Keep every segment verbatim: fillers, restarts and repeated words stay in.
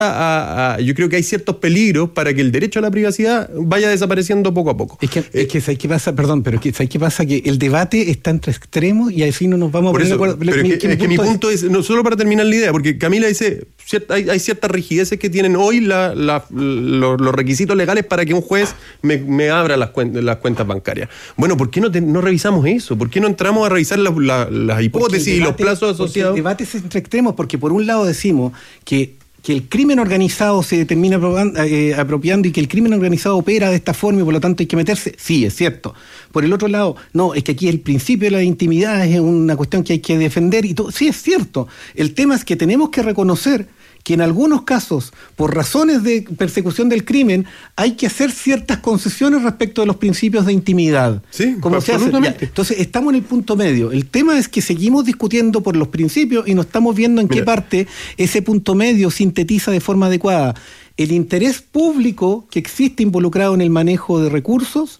A, a, yo creo que hay ciertos peligros para que el derecho a la privacidad vaya desapareciendo poco a poco. Es que, eh, es que ¿sabes qué pasa? Perdón, pero es que ¿sabes qué pasa? Que el debate está entre extremos y así no nos vamos a poner de acuerdo. Pero es que, es que mi punto es, no solo para terminar la idea, porque Camila dice, cierta, hay, hay ciertas rigideces que tienen hoy la, la, los, los requisitos legales para que un juez me, me abra las, cuen, las cuentas bancarias. Bueno, ¿por qué no, te, no revisamos eso? ¿Por qué no entramos a revisar la, la, las hipótesis debate, y los plazos asociados? El debate es entre extremos porque por un lado decimos que que el crimen organizado se termina eh, apropiando y que el crimen organizado opera de esta forma y por lo tanto hay que meterse, sí, es cierto. Por el otro lado, no, es que aquí el principio de la intimidad es una cuestión que hay que defender y todo, sí, es cierto. El tema es que tenemos que reconocer que en algunos casos, por razones de persecución del crimen, hay que hacer ciertas concesiones respecto de los principios de intimidad. Sí, como se hace. Ya, entonces, estamos en el punto medio. El tema es que seguimos discutiendo por los principios y no estamos viendo en Mira. qué parte ese punto medio sintetiza de forma adecuada el interés público que existe involucrado en el manejo de recursos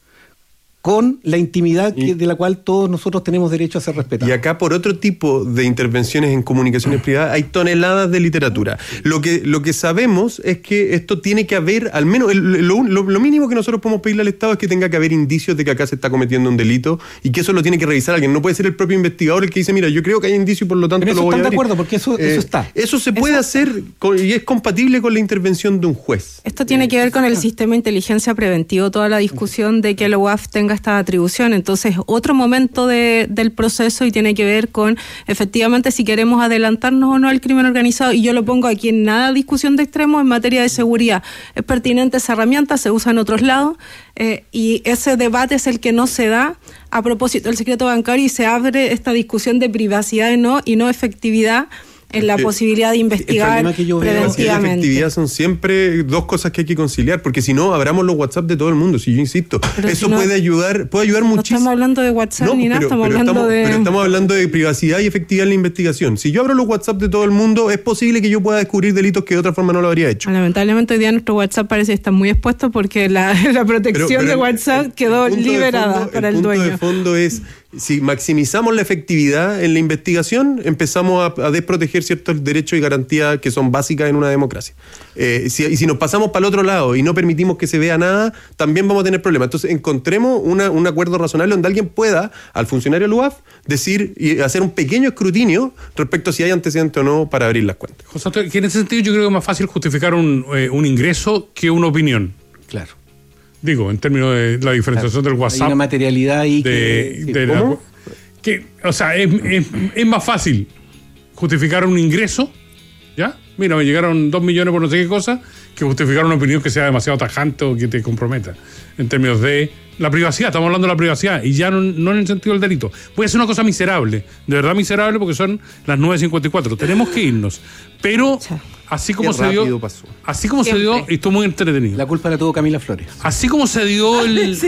con la intimidad que, de la cual todos nosotros tenemos derecho a ser respetados. Y acá, por otro tipo de intervenciones en comunicaciones privadas, hay toneladas de literatura. Lo que, lo que sabemos es que esto tiene que haber, al menos, el, lo, lo, lo mínimo que nosotros podemos pedirle al Estado es que tenga que haber indicios de que acá se está cometiendo un delito y que eso lo tiene que revisar alguien. No puede ser el propio investigador el que dice, mira, yo creo que hay indicios y por lo tanto Pero lo voy a están abrir. de acuerdo, porque eso, eh, eso está. Eso se puede eso... hacer con, y es compatible con la intervención de un juez. Esto tiene que ver con el sistema de inteligencia preventivo, toda la discusión de que la U A F tenga esta atribución. Entonces, otro momento de, del proceso y tiene que ver con, efectivamente, si queremos adelantarnos o no al crimen organizado, y yo lo pongo aquí en nada discusión de extremos en materia de seguridad. Es pertinente esa herramienta, se usa en otros lados, eh, y ese debate es el que no se da a propósito del secreto bancario y se abre esta discusión de privacidad y no, y no efectividad en la eh, posibilidad de investigar preventivamente. La efectividad son siempre dos cosas que hay que conciliar, porque si no, abramos los WhatsApp de todo el mundo, si yo insisto. Pero eso si no, puede ayudar puede ayudar muchísimo. No estamos hablando de WhatsApp no, ni nada, pero, estamos pero hablando estamos, de... Pero estamos hablando de privacidad y efectividad en la investigación. Si yo abro los WhatsApp de todo el mundo, es posible que yo pueda descubrir delitos que de otra forma no lo habría hecho. Lamentablemente hoy día nuestro WhatsApp parece que está muy expuesto porque la, la protección pero, pero de WhatsApp el, quedó el liberada fondo, para el, el dueño. El punto de fondo es, si maximizamos la efectividad en la investigación, empezamos a, a desproteger ciertos derechos y garantías que son básicas en una democracia. Eh, si, y si nos pasamos para el otro lado y no permitimos que se vea nada, también vamos a tener problemas. Entonces, encontremos una, un acuerdo razonable donde alguien pueda, al funcionario de la U A F, decir y hacer un pequeño escrutinio respecto a si hay antecedentes o no para abrir las cuentas. José Antonio, que en ese sentido yo creo que es más fácil justificar un, eh, un ingreso que una opinión. Claro. Digo, en términos de la diferenciación claro. del WhatsApp. Hay una materialidad ahí de, que... de la, que o sea, es, es, es más fácil justificar un ingreso, ¿ya? Mira, me llegaron dos millones por no sé qué cosa, que justificar una opinión que sea demasiado tajante o que te comprometa. En términos de la privacidad, estamos hablando de la privacidad, y ya no, no en el sentido del delito. Puede ser una cosa miserable, de verdad miserable, porque son las nueve cincuenta y cuatro. Tenemos que irnos. Pero, así como se dio... Pasó. Así como Siempre. se dio, y estuvo muy entretenido. La culpa la tuvo Camila Flores. Así como se dio el... el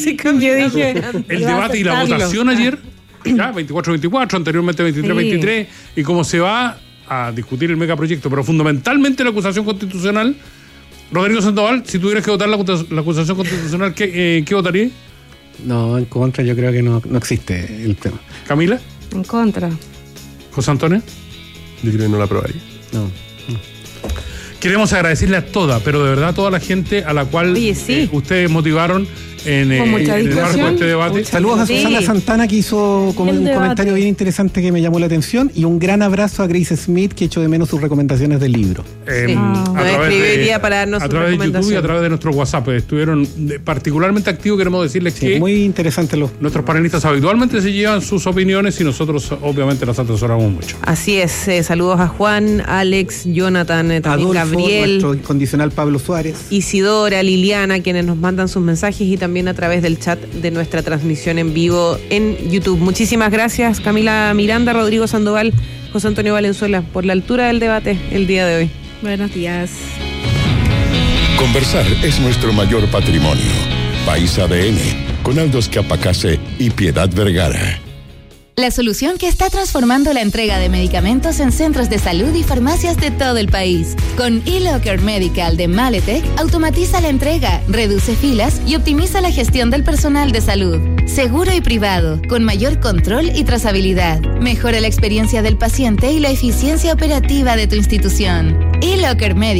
debate y la votación ayer, ya, veinticuatro veinticuatro, anteriormente veintitrés veintitrés, sí. Y como se va a discutir el megaproyecto, pero fundamentalmente la acusación constitucional. Rodrigo Sandoval, si tuvieras que votar la, la acusación constitucional, ¿qué, eh, ¿qué votarías? No, en contra, yo creo que no, no existe el tema. ¿Camila? En contra. ¿José Antonio? Yo creo que no la aprobaría. No. no. Queremos agradecerle a toda, pero de verdad a toda la gente a la cual Oye, sí. eh, ustedes motivaron en, eh, en el marco de este debate. Saludos a Susana sí. Santana, que hizo como un debate. comentario bien interesante que me llamó la atención, y un gran abrazo a Grace Smith, que echó de menos sus recomendaciones del libro. Eh, sí. a, no través de, para darnos a través de YouTube y a través de nuestro WhatsApp. Estuvieron particularmente activos. Queremos decirles sí, que muy interesante los... nuestros panelistas habitualmente se llevan sus opiniones y nosotros obviamente las atesoramos mucho. Así es. Eh, saludos a Juan, Alex, Jonathan, eh, también Adolfo, Gabriel, nuestro incondicional Pablo Suárez, Isidora, Liliana, quienes nos mandan sus mensajes, y también a través del chat de nuestra transmisión en vivo en YouTube. Muchísimas gracias, Camila Miranda, Rodrigo Sandoval, José Antonio Valenzuela, por la altura del debate el día de hoy. Buenos días. Conversar es nuestro mayor patrimonio. País A D N, con Aldo Escapacase y Piedad Vergara. La solución que está transformando la entrega de medicamentos en centros de salud y farmacias de todo el país. Con eLocker Medical de Maletec, automatiza la entrega, reduce filas y optimiza la gestión del personal de salud. Seguro y privado, con mayor control y trazabilidad. Mejora la experiencia del paciente y la eficiencia operativa de tu institución. eLocker Medical.